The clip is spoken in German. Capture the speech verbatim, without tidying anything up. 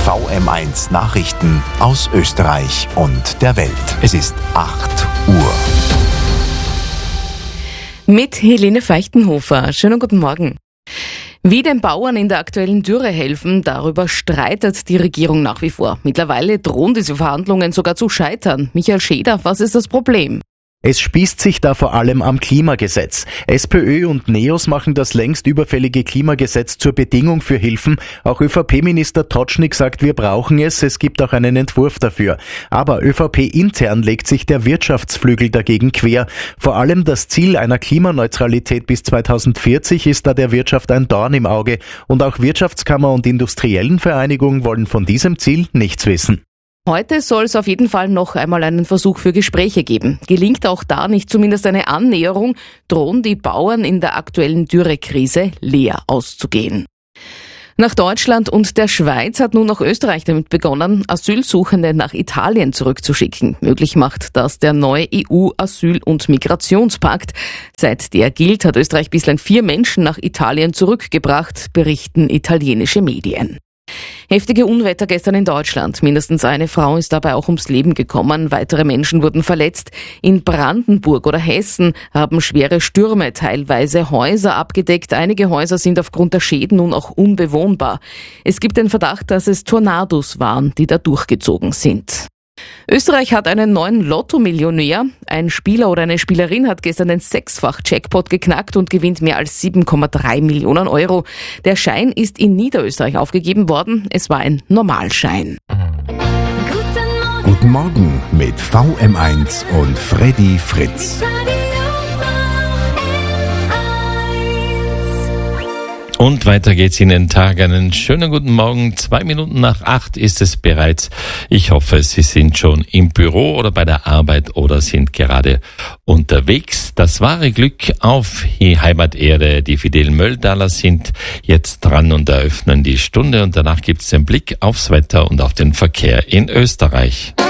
V M eins Nachrichten aus Österreich und der Welt. Es ist acht Uhr. Mit Helene Feichtenhofer. Schönen guten Morgen. Wie den Bauern in der aktuellen Dürre helfen, darüber streitet die Regierung nach wie vor. Mittlerweile drohen diese Verhandlungen sogar zu scheitern. Michael Scheder, was ist das Problem? Es spießt sich da vor allem am Klimagesetz. SPÖ und NEOS machen das längst überfällige Klimagesetz zur Bedingung für Hilfen. Auch ÖVP-Minister Totschnig sagt, wir brauchen es. Es gibt auch einen Entwurf dafür. Aber ÖVP-intern legt sich der Wirtschaftsflügel dagegen quer. Vor allem das Ziel einer Klimaneutralität bis zweitausendvierzig ist da der Wirtschaft ein Dorn im Auge. Und auch Wirtschaftskammer und Industriellenvereinigung wollen von diesem Ziel nichts wissen. Heute soll es auf jeden Fall noch einmal einen Versuch für Gespräche geben. Gelingt auch da nicht zumindest eine Annäherung, drohen die Bauern in der aktuellen Dürrekrise leer auszugehen. Nach Deutschland und der Schweiz hat nun auch Österreich damit begonnen, Asylsuchende nach Italien zurückzuschicken. Möglich macht das der neue E U-Asyl- und Migrationspakt. Seit der gilt, hat Österreich bislang vier Menschen nach Italien zurückgebracht, berichten italienische Medien. Heftige Unwetter gestern in Deutschland. Mindestens eine Frau ist dabei auch ums Leben gekommen. Weitere Menschen wurden verletzt. In Brandenburg oder Hessen haben schwere Stürme teilweise Häuser abgedeckt. Einige Häuser sind aufgrund der Schäden nun auch unbewohnbar. Es gibt den Verdacht, dass es Tornados waren, die da durchgezogen sind. Österreich hat einen neuen Lotto-Millionär. Ein Spieler oder eine Spielerin hat gestern den Sechsfach-Jackpot geknackt und gewinnt mehr als sieben Komma drei Millionen Euro. Der Schein ist in Niederösterreich aufgegeben worden. Es war ein Normalschein. Guten Morgen mit V M eins und Freddy Fritz. Und weiter geht's in den Tag. Einen schönen guten Morgen. Zwei Minuten nach acht ist es bereits. Ich hoffe, Sie sind schon im Büro oder bei der Arbeit oder sind gerade unterwegs. Das wahre Glück auf die Heimaterde. Die Fidel Mölldaler sind jetzt dran und eröffnen die Stunde. Und danach gibt's den Blick aufs Wetter und auf den Verkehr in Österreich.